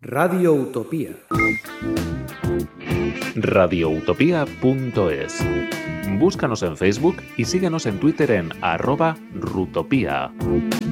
Radio Utopía. radioutopía.es. Búscanos en Facebook y síguenos en Twitter en @rutopía.